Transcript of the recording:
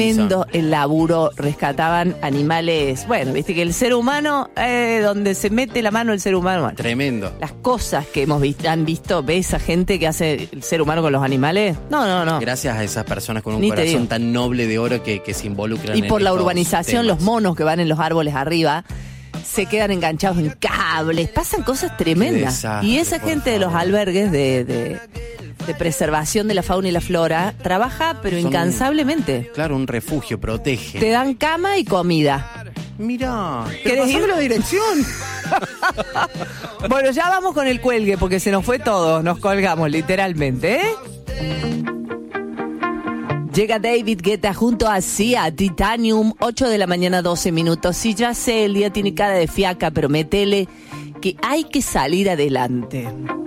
Tremendo el laburo, rescataban animales. Bueno, viste que el ser humano, donde se mete la mano el ser humano. Bueno, tremendo. Las cosas que han visto, ve esa gente que hace el ser humano con los animales. No. Gracias a esas personas con un Ni te corazón digo. tan noble de oro que se involucran Y en por la estos urbanización, temas. los monos que van en los árboles arriba se quedan enganchados en cables. Pasan cosas tremendas. desastre, Y esa por gente de los favor. albergues de preservación de la fauna y la flora trabaja, pero Son incansablemente. Claro, un refugio, protege. Te dan cama y comida. Mirá, ¿Querés pasame ir? la dirección. Bueno, ya vamos con el cuelgue porque se nos fue todo. Nos colgamos literalmente, ¿eh? Llega David Guetta junto a Sia, Titanium, 8 de la mañana, 12 minutos. Sí, ya sé, el día tiene cara de fiaca, pero métele que hay que salir adelante.